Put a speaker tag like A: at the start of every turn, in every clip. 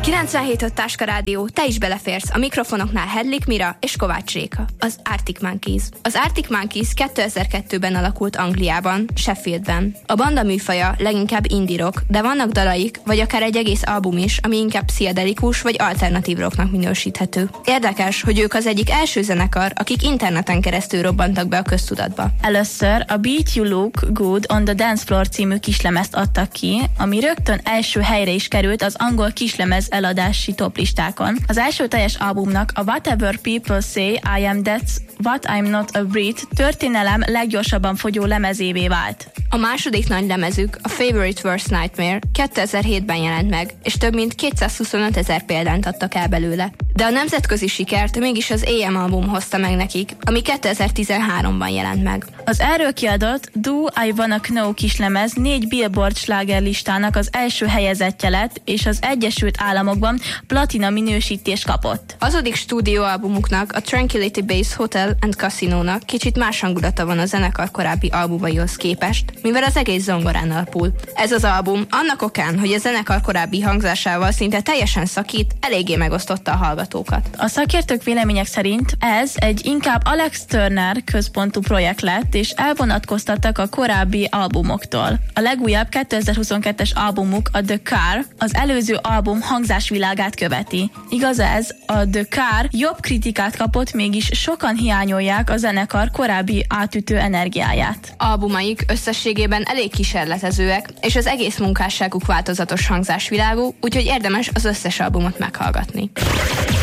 A: 97.5 Táska Rádió, te is beleférsz. A mikrofonoknál Hedlik Mira és Kovács Réka. Az Arctic Monkeys. Az Arctic Monkeys 2002-ben alakult Angliában, Sheffieldben. A banda műfaja leginkább indie rock, de vannak dalaik, vagy akár egy egész album is, ami inkább pszichedelikus vagy alternatív rocknak minősíthető. Érdekes, hogy ők az egyik első zenekar, akik interneten keresztül robbantak be a köztudatba.
B: Először a Beat You Look Good on the Dance Floor című kislemezt adtak ki, ami rögtön első helyre is került az angol kislemez eladási toplistákon. Az első teljes albumnak a Whatever People Say I Am That's What I'm Not a Brit történelem leggyorsabban fogyó lemezévé vált.
A: A második nagy lemezük, a Favorite Worst Nightmare 2007-ben jelent meg, és több mint 225 000 példányt adtak el belőle. De a nemzetközi sikert mégis az AM album hozta meg nekik, ami 2013-ban jelent meg.
B: Az erről kiadott Do I Wanna Know kislemez 4 Billboard slágerlistának az első helyezettje lett, és az Egyesült Államokban platina minősítést kapott.
A: Azodik stúdióalbumuknak, a Tranquility Base Hotel and Casino-nak kicsit más hangulata van a zenekar korábbi albumaihoz képest, mivel az egész zongorán alapul. Ez az album annak okán, hogy a zenekar korábbi hangzásával szinte teljesen szakít, eléggé megosztotta a hallgatókat.
B: A szakértők vélemények szerint ez egy inkább Alex Turner központú projekt lett, és elvonatkoztattak a korábbi albumoktól. A legújabb 2022-es albumuk, a The Car, az előző album hangzásvilágát követi. Igaz ez, a The Car jobb kritikát kapott, mégis sokan hiányolják a zenekar korábbi átütő energiáját.
A: Albumaik összességében elég kísérletezőek, és az egész munkásságuk változatos hangzásvilágú, úgyhogy érdemes az összes albumot meghallgatni.
C: 97.5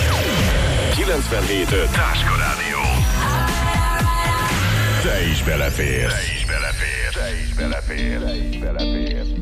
C: Táska Rádió. Te is beleférsz. Te is beleférsz. Te is beleférsz.